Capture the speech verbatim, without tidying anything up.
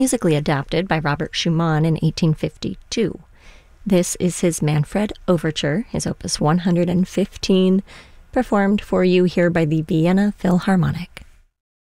musically adapted by Robert Schumann in eighteen fifty-two. This is his Manfred Overture, his opus one hundred fifteen, performed for you here by the Vienna Philharmonic.